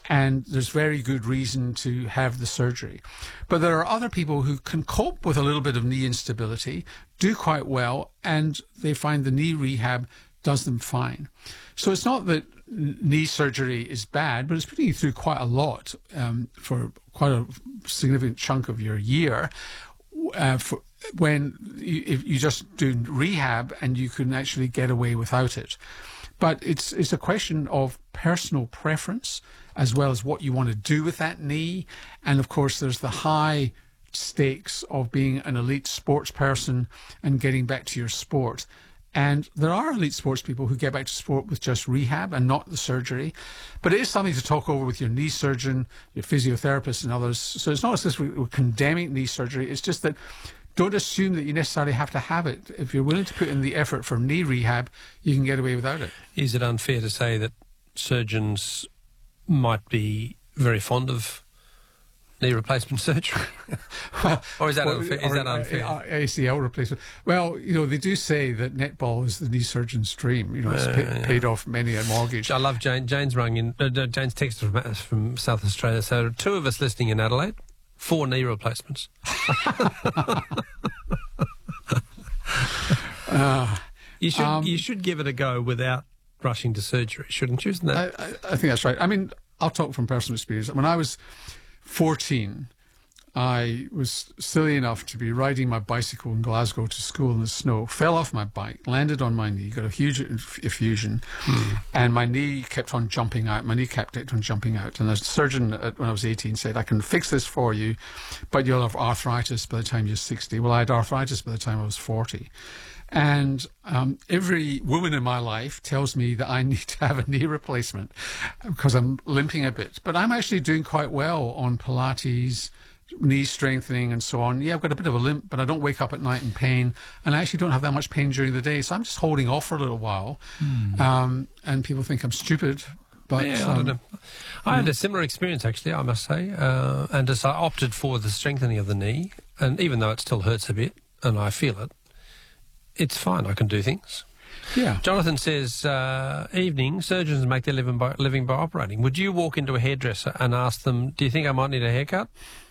and there's very good reason to have the surgery. But there are other people who can cope with a little bit of knee instability, do quite well, and they find the knee rehab does them fine. So it's not that knee surgery is bad, but it's putting you through quite a lot for quite a significant chunk of your year if you just do rehab and you can actually get away without it. But it's a question of personal preference as well as what you want to do with that knee. And of course, there's the high stakes of being an elite sports person and getting back to your sport. And there are elite sports people who get back to sport with just rehab and not the surgery. But it is something to talk over with your knee surgeon, your physiotherapist and others. So it's not as if we're condemning knee surgery. It's just that don't assume that you necessarily have to have it. If you're willing to put in the effort for knee rehab, you can get away without it. Is it unfair to say that surgeons might be very fond of knee replacement surgery? Or is that unfair? ACL replacement. Well, they do say that netball is the knee surgeon's dream. It's paid off many a mortgage. I love Jane. Jane's rung in. Jane's texted from South Australia. So 2 of us listening in Adelaide, 4 knee replacements. You should give it a go without rushing to surgery, shouldn't you? Isn't that? I think that's right. I mean, I'll talk from personal experience. When I was 14, I was silly enough to be riding my bicycle in Glasgow to school in the snow, fell off my bike, landed on my knee, got a huge effusion, and my knee kept on jumping out. My kneecap kept on jumping out. And the surgeon, when I was 18, said, I can fix this for you, but you'll have arthritis by the time you're 60. Well, I had arthritis by the time I was 40. And every woman in my life tells me that I need to have a knee replacement because I'm limping a bit. But I'm actually doing quite well on Pilates, knee strengthening and so on. Yeah, I've got a bit of a limp, but I don't wake up at night in pain. And I actually don't have that much pain during the day. So I'm just holding off for a little while. And people think I'm stupid. But yeah, I don't know. I had a similar experience, actually, I must say. And as I opted for the strengthening of the knee, and even though it still hurts a bit, and I feel it, it's fine. I can do things. Yeah. Jonathan says, evening, surgeons make their living by operating. Would you walk into a hairdresser and ask them, do you think I might need a haircut?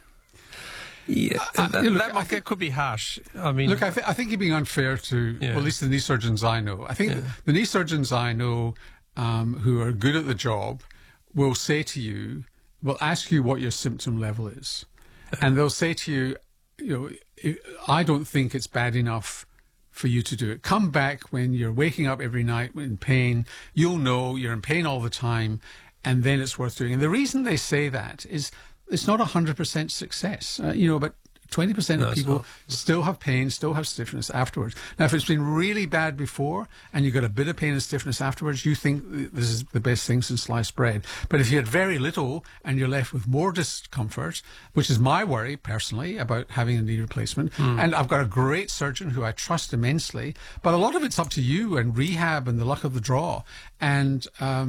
Yeah, that could be harsh. I mean, look, I think you're being unfair to well, at least the knee surgeons I know. I think the knee surgeons I know who are good at the job will say to you, will ask you what your symptom level is. And they'll say to you, I don't think it's bad enough for you to do it. Come back when you're waking up every night in pain. You'll know you're in pain all the time, and then it's worth doing. And the reason they say that is it's not 100% success. But 20% of people still have pain, still have stiffness afterwards. Now, if it's been really bad before and you've got a bit of pain and stiffness afterwards, you think this is the best thing since sliced bread. But if you had very little and you're left with more discomfort, which is my worry personally about having a knee replacement, and I've got a great surgeon who I trust immensely, but a lot of it's up to you and rehab and the luck of the draw. And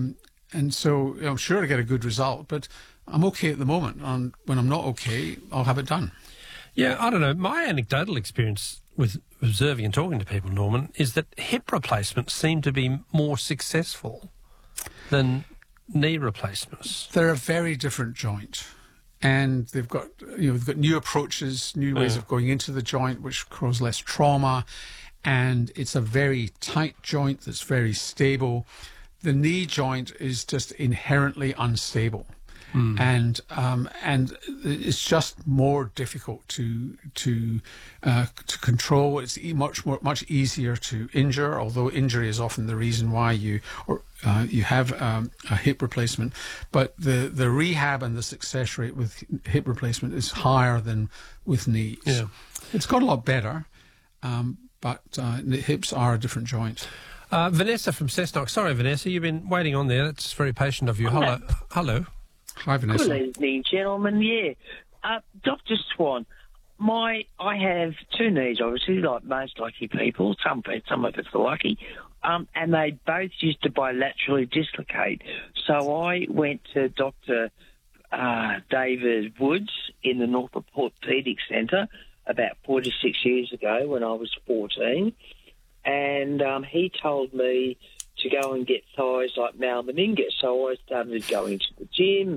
so I'm sure I get a good result, but I'm okay at the moment. And when I'm not okay, I'll have it done. Yeah, I don't know. My anecdotal experience with observing and talking to people, Norman, is that hip replacements seem to be more successful than knee replacements. They're a very different joint. And they've got new approaches, new ways of going into the joint, which cause less trauma. And it's a very tight joint that's very stable. The knee joint is just inherently unstable. And it's just more difficult to control. It's much easier to injure, although injury is often the reason why you have a hip replacement. But the rehab and the success rate with hip replacement is higher than with knees. Yeah. It's got a lot better, but the hips are a different joint. Vanessa from Cessnock. Sorry, Vanessa, you've been waiting on there. That's very patient of you. Hello. Hi, Vanessa. Good evening, gentlemen. Yeah. Dr. Swan, I have 2 knees, obviously, like most lucky people. Some of us are lucky. And they both used to bilaterally dislocate. So I went to Dr. David Woods in the Norfolk Orthopaedic Centre about 46 years ago when I was 14. And he told me to go and get thighs like Mal Meninga. So I started going to the gym